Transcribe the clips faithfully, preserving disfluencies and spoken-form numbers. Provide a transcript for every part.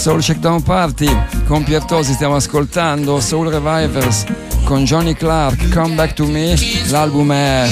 Soul Shakedown Party con Piertosi, stiamo ascoltando Soul Revivers con Johnny Clark, Come Back to Me. L'album è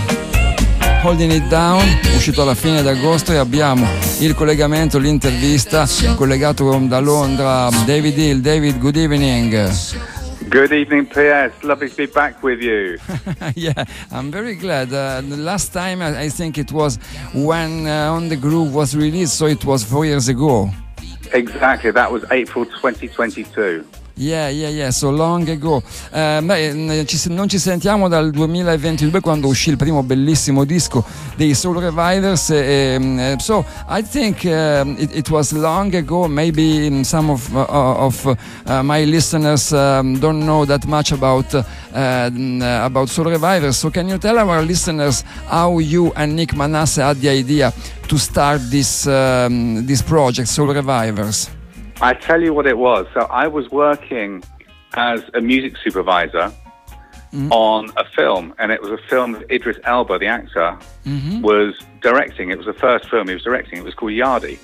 Holding It Down, uscito alla fine d'agosto, e abbiamo il collegamento, l'intervista collegato da Londra, David Hill. David, good evening. Good evening, P S. Lovely to be back with you. Yeah, I'm very glad. Uh, the last time I think it was when uh, On The Groove was released, so it was four years ago. Exactly, that was April twenty twenty-two. Yeah, yeah, yeah, so long ago. Uh, beh, ci, non ci sentiamo dal duemilaventidue, quando uscì il primo bellissimo disco dei Soul Revivers. Um, so I think uh, it, it was long ago. Maybe some of, uh, of uh, my listeners um, don't know that much about uh, about Soul Revivers. So can you tell our listeners how you and Nick Manasse had the idea to start this um, this project, Soul Revivers? I tell you what it was. So I was working as a music supervisor mm-hmm. on a film, and it was a film that Idris Elba, the actor, mm-hmm. was directing. It was the first film he was directing. It was called Yardi.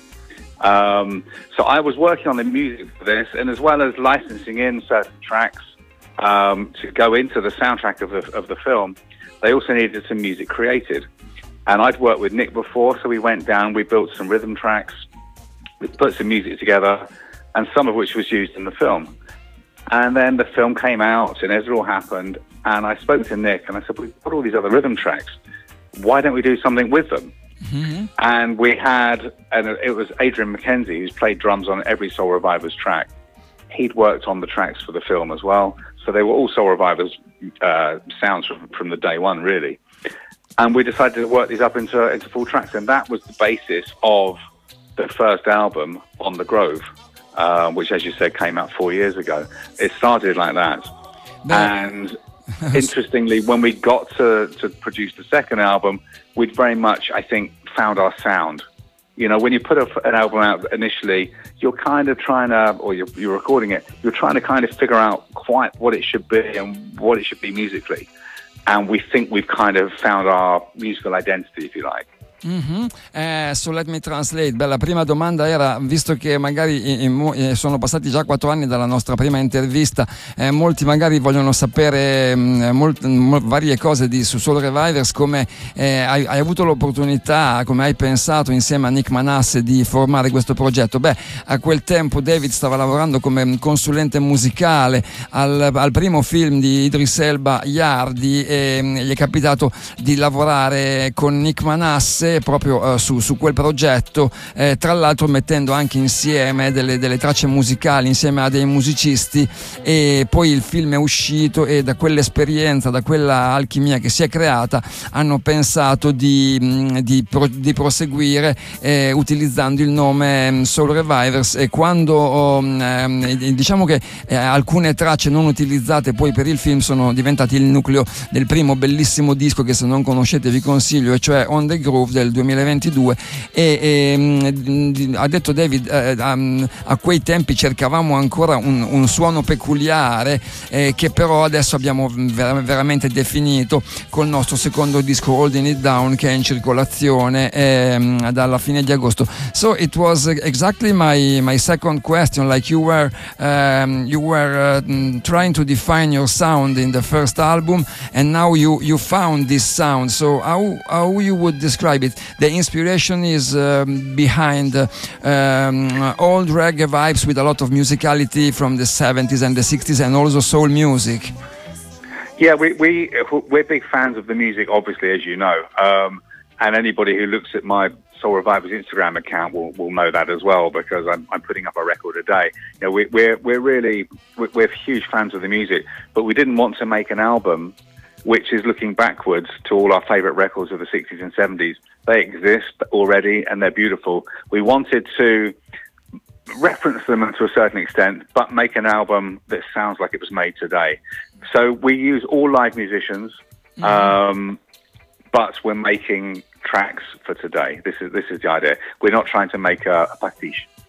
Um, so I was working on the music for this, and as well as licensing in certain tracks um, to go into the soundtrack of the, of the film, they also needed some music created. And I'd worked with Nick before, so we went down, we built some rhythm tracks, we put some music together, and some of which was used in the film. And then the film came out, and as it all happened, and I spoke to Nick, and I said, we've got all these other rhythm tracks. Why don't we do something with them? Mm-hmm. And we had, and it was Adrian McKenzie, who's played drums on every Soul Revivers track. He'd worked on the tracks for the film as well. So they were all Soul Revivers uh, sounds from, from the day one, really. And we decided to work these up into, into full tracks. And that was the basis of the first album, On The Grove, uh, which, as you said, came out four years ago. It started like that. No. And interestingly, when we got to, to produce the second album, we'd very much, I think, found our sound. You know, when you put a, an album out initially, you're kind of trying to, or you're, you're recording it, you're trying to kind of figure out quite what it should be and what it should be musically. And we think we've kind of found our musical identity, if you like. Mm-hmm. Eh, so let me translate. Beh, la prima domanda era, visto che magari in, in, sono passati già quattro anni dalla nostra prima intervista, eh, molti magari vogliono sapere mh, molt, mh, varie cose di, su Soul Revivers, come eh, hai, hai avuto l'opportunità, come hai pensato insieme a Nick Manasse di formare questo progetto. Beh, a quel tempo David stava lavorando come consulente musicale al, al primo film di Idris Elba, Yardi, e mh, gli è capitato di lavorare con Nick Manasse proprio uh, su, su quel progetto, eh, tra l'altro mettendo anche insieme delle, delle tracce musicali insieme a dei musicisti, e poi il film è uscito, e da quell'esperienza, da quella alchimia che si è creata, hanno pensato di, di, pro, di proseguire eh, utilizzando il nome Soul Revivers. E quando oh, eh, diciamo che eh, alcune tracce non utilizzate poi per il film sono diventate il nucleo del primo bellissimo disco che, se non conoscete, vi consiglio, e cioè On The Groove del duemilaventidue. E, e ha detto David, eh, a, a quei tempi cercavamo ancora un, un suono peculiare, eh, che però adesso abbiamo ver- veramente definito col nostro secondo disco Holding It Down, che è in circolazione eh, dalla fine di agosto. So it was exactly my my second question, like you were um, you were uh, trying to define your sound in the first album, and now you you found this sound. So how how you would describe it? The inspiration is um, behind uh, um, old reggae vibes with a lot of musicality from the seventies and the sixties, and also soul music. Yeah, we, we, we're big fans of the music, obviously, as you know. Um, and anybody who looks at my Soul Revivers Instagram account will, will know that as well, because I'm, I'm putting up a record a day. You know, we, we're, we're really, we're, we're huge fans of the music, but we didn't want to make an album which is looking backwards to all our favourite records of the sixties and seventies. They exist already and they're beautiful. We wanted to reference them to a certain extent, but make an album that sounds like it was made today. So we use all live musicians, mm-hmm. um, but we're making tracks for today. This is this is the idea. We're not trying to make a, a pastiche.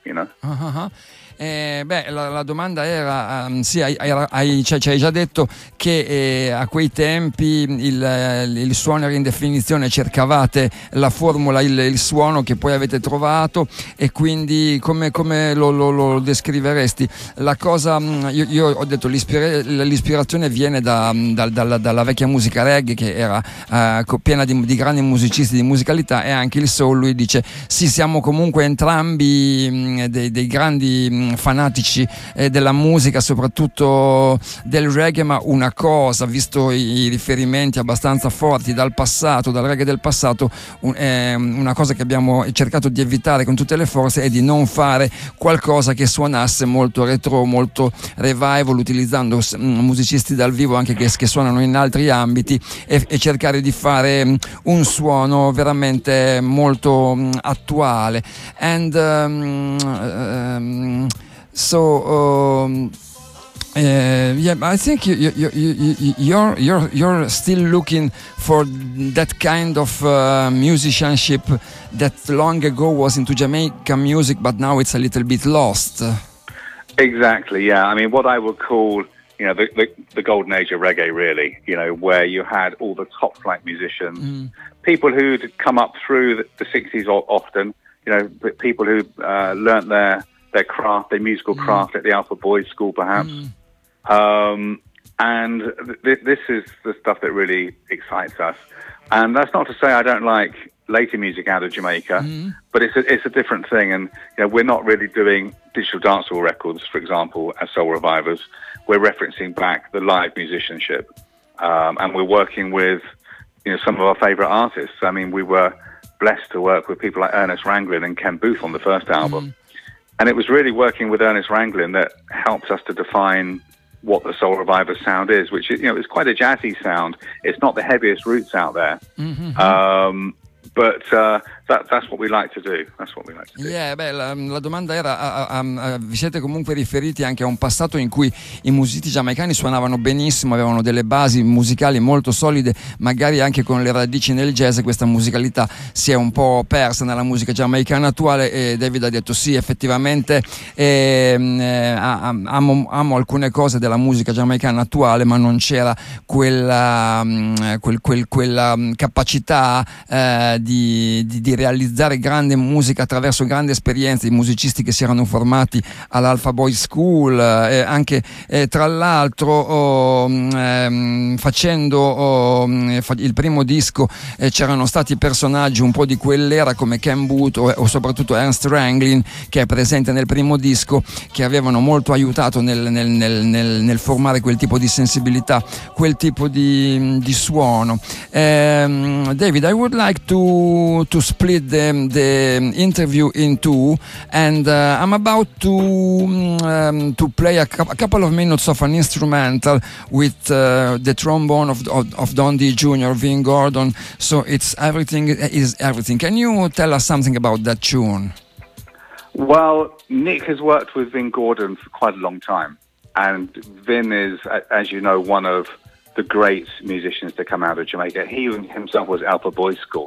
you know. Uh-huh. Eh, beh, la, la domanda era, um, sì, hai, hai, cioè, ci hai già detto che eh, a quei tempi il, il suono era in definizione, cercavate la formula, il, il suono che poi avete trovato, e quindi come, come lo, lo, lo descriveresti? La cosa, io, io ho detto l'ispira- l'ispirazione viene da, da, da, dalla vecchia musica reggae, che era uh, piena di, di grandi musicisti, di musicalità, e anche il soul. Lui dice sì, siamo comunque entrambi mh, dei, dei grandi mh, fanatici eh, della musica, soprattutto del reggae, ma una cosa, visto i, i riferimenti abbastanza forti dal passato, dal reggae del passato, un, eh, una cosa che abbiamo cercato di evitare con tutte le forze è di non fare qualcosa che suonasse molto retro, molto revival, utilizzando mm, musicisti dal vivo anche che, che suonano in altri ambiti, e, e cercare di fare mm, un suono veramente molto mm, attuale. And um, um, So um, uh, yeah, I think you, you, you, you, you're you're you're still looking for that kind of uh, musicianship that long ago was into Jamaican music, but now it's a little bit lost. Exactly. Yeah. I mean, what I would call, you know, the, the, the golden age of reggae, really. You know, where you had all the top flight musicians, mm. people who'd come up through the, the sixties often. You know, people who uh, learnt their their craft, their musical mm. craft at the Alpha Boys School, perhaps. Mm. Um, and th- this is the stuff that really excites us. And that's not to say I don't like later music out of Jamaica, mm. but it's a, it's a different thing. And you know, we're not really doing digital dancehall records, for example, as Soul Revivers. We're referencing back the live musicianship. Um, and we're working with, you know, some of our favourite artists. I mean, we were blessed to work with people like Ernest Ranglin and Ken Booth on the first album. Mm. And it was really working with Ernest Ranglin that helped us to define what the Soul Reviver sound is, which is, you know, it's quite a jazzy sound. It's not the heaviest roots out there. Mm-hmm. Um, But uh, that, that's what we like to do. That's what we like to do. Yeah, beh, la, la domanda era: a, a, a, vi siete comunque riferiti anche a un passato in cui i musicisti giamaicani suonavano benissimo, avevano delle basi musicali molto solide, magari anche con le radici nel jazz? Questa musicalità si è un po' persa nella musica giamaicana attuale, e David ha detto sì, effettivamente eh, eh, amo, amo alcune cose della musica giamaicana attuale, ma non c'era quella, quel, quel, quella capacità eh, Di, di, di realizzare grande musica attraverso grandi esperienze di musicisti che si erano formati all'Alpha Boys School, eh, anche eh, tra l'altro oh, eh, facendo oh, il primo disco eh, c'erano stati personaggi un po' di quell'era come Ken Booth o, o soprattutto Ernest Ranglin, che è presente nel primo disco, che avevano molto aiutato nel, nel, nel, nel, nel formare quel tipo di sensibilità, quel tipo di, di suono. eh, David, I would like to to split the, the interview in two, and uh, I'm about to um, to play a, a couple of minutes of an instrumental with uh, the trombone of, of, of Don D Junior, Vin Gordon. So it's everything is everything. Can you tell us something about that tune? Well, Nick has worked with Vin Gordon for quite a long time, and Vin is, as you know, one of the great musicians to come out of Jamaica. He himself was Alpha Boys School.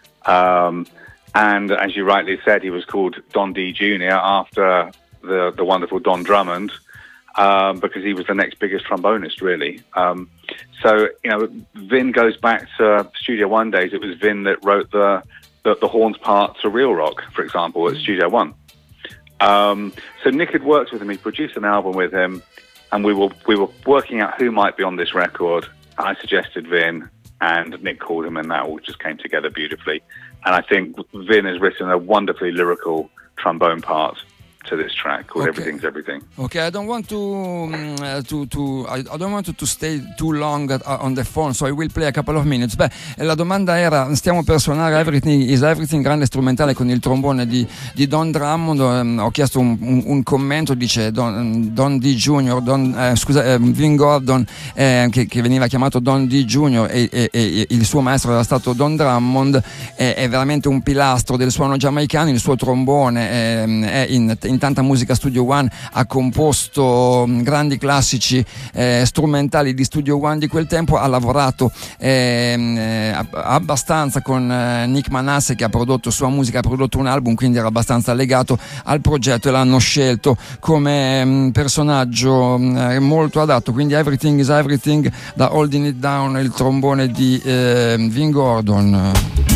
Um, and as you rightly said, he was called Don D Junior after the, the wonderful Don Drummond, um, because he was the next biggest trombonist, really. Um, so, you know, Vin goes back to Studio One days. It was Vin that wrote the, the, the horns part to Real Rock, for example, at Studio One. Um, so Nick had worked with him. He produced an album with him, and we were, we were working out who might be on this record. I suggested Vin, and Nick called him, and that all just came together beautifully. And I think Vin has written a wonderfully lyrical trombone part to this track called okay. Everything's Everything. Okay, I don't want to um, uh, to, to I, I don't want to, to stay too long at, uh, on the phone, so I will play a couple of minutes. Beh, la domanda era: stiamo per suonare Everything is Everything, grande strumentale con il trombone di, di Don Drummond. Um, ho chiesto un, un, un commento, dice Don, Don D Junior, Don, eh, scusa, eh, Vin Gordon, eh, che, che veniva chiamato Don D Junior, e, e, e il suo maestro era stato Don Drummond. È, è veramente un pilastro del suono giamaicano. Il suo trombone è, è in, in in tanta musica Studio One, ha composto grandi classici eh, strumentali di Studio One di quel tempo, ha lavorato eh, abbastanza con eh, Nick Manasseh, che ha prodotto sua musica, ha prodotto un album, quindi era abbastanza legato al progetto e l'hanno scelto come mh, personaggio mh, molto adatto. Quindi Everything is Everything da Holding It Down, il trombone di eh, Vin Gordon.